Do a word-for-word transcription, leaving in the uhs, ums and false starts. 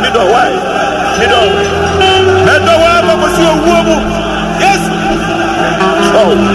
middle why middle middle why but was you a woman yes oh